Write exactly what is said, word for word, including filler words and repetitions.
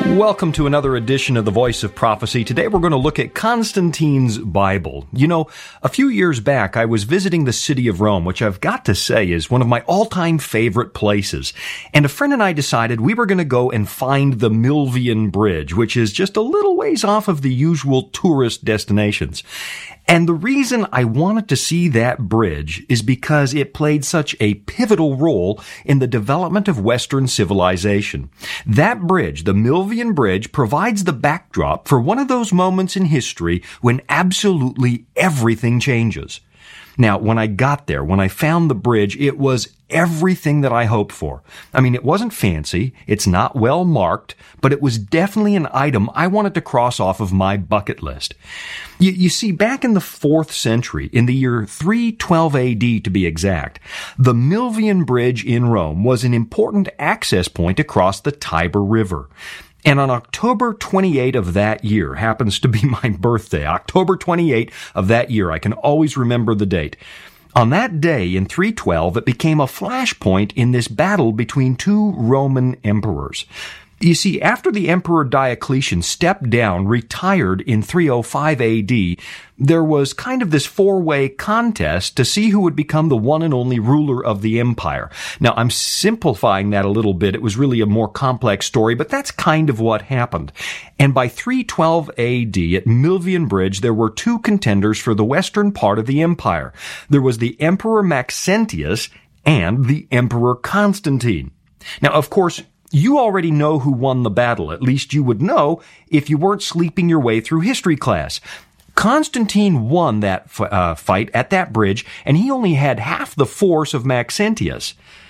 Welcome to another edition of the Voice of Prophecy. Today we're going to look at Constantine's Bible. You know, a few years back I was visiting the city of Rome, which I've got to say is one of my all-time favorite places. And a friend and I decided we were going to go and find the Milvian Bridge, which is just a little ways off of the usual tourist destinations. And the reason I wanted to see that bridge is because it played such a pivotal role in the development of Western civilization. That bridge, the Milvian Bridge, provides the backdrop for one of those moments in history when absolutely everything changes. Now, when I got there, when I found the bridge, it was everything that I hoped for. I mean, it wasn't fancy, it's not well marked, but it was definitely an item I wanted to cross off of my bucket list. You, you see, back in the fourth century, in the year three twelve A D to be exact, the Milvian Bridge in Rome was an important access point across the Tiber River. And on October twenty-eighth of that year, happens to be my birthday, October twenty-eighth of that year, I can always remember the date. On that day in three twelve, it became a flashpoint in this battle between two Roman emperors. You see, after the Emperor Diocletian stepped down, retired in three oh five A D, there was kind of this four-way contest to see who would become the one and only ruler of the empire. Now, I'm simplifying that a little bit. It was really a more complex story, but that's kind of what happened. And by three twelve A D at Milvian Bridge, there were two contenders for the western part of the empire. There was the Emperor Maxentius and the Emperor Constantine. Now, of course, you already know who won the battle. At least you would know if you weren't sleeping your way through history class. Constantine won that uh, fight at that bridge, and he only had half the force of Maxentius.